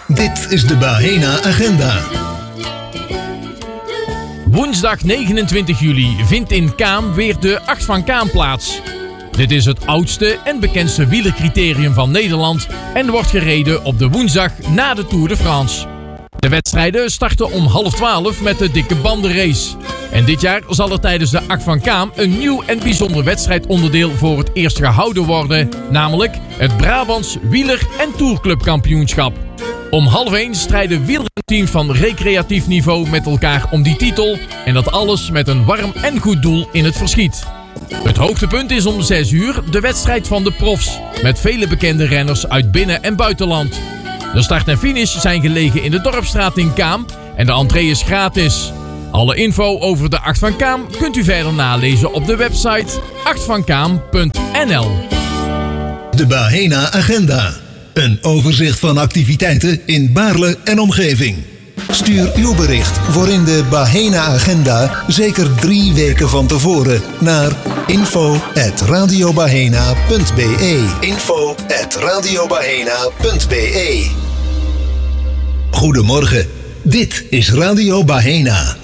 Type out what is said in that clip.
Dit is de Bahena Agenda. Woensdag 29 juli vindt in Kaam weer de 8 van Kaam plaats. Dit is het oudste en bekendste wielercriterium van Nederland en wordt gereden op de woensdag na de Tour de France. De wedstrijden starten om 11:30 met de dikke bandenrace. En dit jaar zal er tijdens de 8 van Kaam een nieuw en bijzonder wedstrijdonderdeel voor het eerst gehouden worden, namelijk het Brabants Wieler- en Tourclubkampioenschap. Om 12:30 strijden wielerteams van recreatief niveau met elkaar om die titel en dat alles met een warm en goed doel in het verschiet. Het hoogtepunt is om 6 uur de wedstrijd van de profs, met vele bekende renners uit binnen- en buitenland. De start en finish zijn gelegen in de Dorpsstraat in Kaam en de entree is gratis. Alle info over de 8 van Kaam kunt u verder nalezen op de website 8vankaam.nl. De Bahena Agenda. Een overzicht van activiteiten in Baarle en omgeving. Stuur uw bericht voor in de Bahena Agenda zeker 3 weken van tevoren naar info@radiobahena.be. info@radiobahena.be. Goedemorgen, dit is Radio Bahena.